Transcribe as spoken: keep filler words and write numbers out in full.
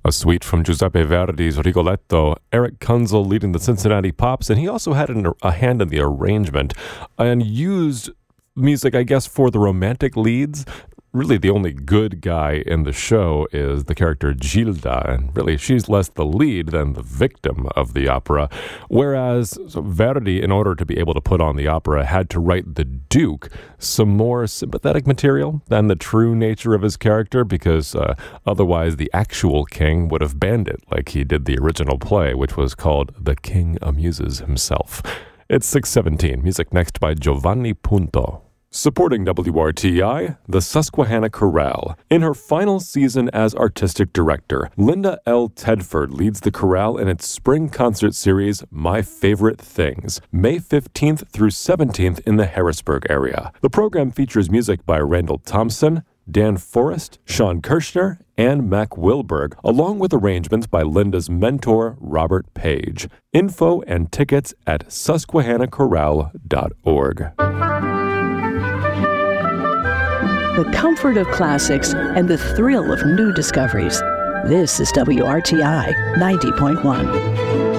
A suite from Giuseppe Verdi's Rigoletto, Eric Kunzel leading the Cincinnati Pops, and he also had an, a hand in the arrangement and used music, I guess, for the romantic leads. Really, the only good guy in the show is the character Gilda, and really, she's less the lead than the victim of the opera. Whereas so Verdi, in order to be able to put on the opera, had to write the Duke some more sympathetic material than the true nature of his character, because uh, otherwise the actual king would have banned it, like he did the original play, which was called The King Amuses Himself. It's six seventeen. Music next by Giovanni Punto. Supporting W R T I, the Susquehanna Chorale. In her final season as artistic director, Linda L. Tedford leads the chorale in its spring concert series, My Favorite Things, May fifteenth through seventeenth in the Harrisburg area. The program features music by Randall Thompson, Dan Forrest, Sean Kirshner, and Mac Wilberg, along with arrangements by Linda's mentor, Robert Page. Info and tickets at susquehanna chorale dot org. The comfort of classics and the thrill of new discoveries. This is W R T I ninety point one.